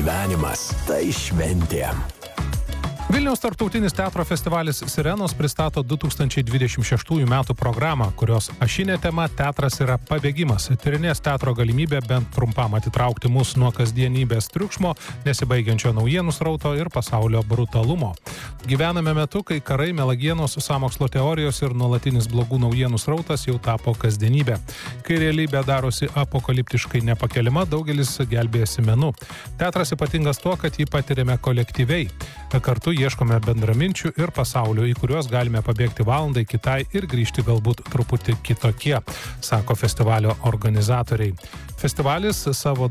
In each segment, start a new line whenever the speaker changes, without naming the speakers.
Gyvenimas tai šventė.
Vilniaus tarptautinis teatro festivalis Sirenos pristato 2026 metų programą, kurios ašinė tema teatras yra pabėgimas. Tyrinės teatro galimybę bent trumpam atitraukti mus nuo kasdienybės triukšmo, nesibaigiančio naujienų srauto ir pasaulio brutalumo. Gyvename metu, kai karai, melagienos, sąmokslo teorijos ir nuolatinis blogų naujienų srautas jau tapo kasdienybė. Kai realybė darosi apokaliptiškai nepakeliama, daugelis gelbėjasi menu. Teatras ypatingas tuo, kad jį patiriame kolektyviai. Kartu ieškome bendraminčių ir pasaulio, į kuriuos galime pabėgti valandai kitai ir grįžti galbūt truputį kitokie, sako festivalio organizatoriai. Festivalis savo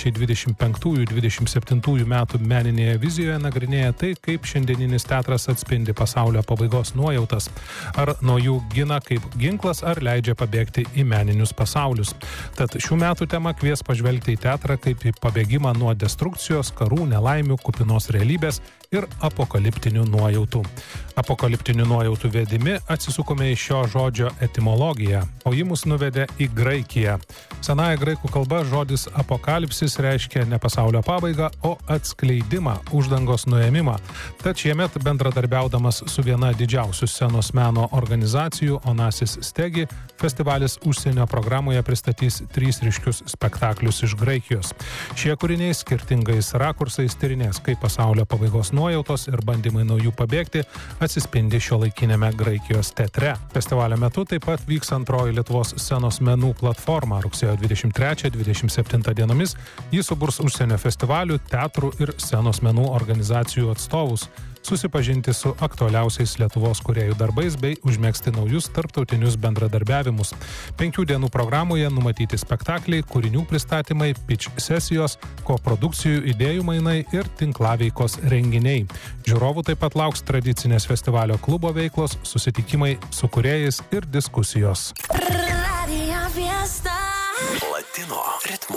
2025-2027 metų meninėje vizijoje nagrinėja tai, kaip šiandieninis teatras atspindi pasaulio pabaigos nuojautas. Ar nuo jų gina kaip ginklas, ar leidžia pabėgti į meninius pasaulius. Tad šių metų tema kvies pažvelgti į teatrą kaip į pabėgimą nuo destrukcijos, karų, nelaimių, kupinos realybės ir apokaliptinių nuojautų. Apokaliptinių nuojautų vedimi atsisukome į šio žodžio etimologiją, o ji mus nuvedė į Graikiją. Senąja graikų kalba žodis apokalipsis reiškia ne pasaulio pabaigą, o atskleidimą, uždangos nuėmimą. Tad šiemet bendradarbiaudamas su viena didžiausių scenos meno organizacijų Onasis Stegi, festivalis užsienio programoje pristatys 3 ryškius spektaklius iš Graikijos. Šie kūriniai skirtingais rakursais tyrinės, kaip pasaulio pabaigos nuojautos ir bandymai nuo jų pabėgti atsispindi šiuolaikinėme Graikijos teatre. Festivalio metu taip pat vyks antroji Lietuvos scenos menų platforma. Rugsėjo 23-27 dienomis jis suburs užsienio festivalių, teatrų ir scenos menų organizacijų atstovus, susipažinti su aktualiausiais Lietuvos kūrėjų darbais bei užmegzti naujus tarptautinius bendradarbiavimus. 5 dienų programoje numatyti spektakliai, kūrinių pristatymai, pitch sesijos, koprodukcijų idėjų mainai ir tinklaveikos renginiai. Žiūrovų taip pat lauks tradicinės festivalio klubo veiklos, susitikimai su kūrėjais ir diskusijos.
Latino ritmu.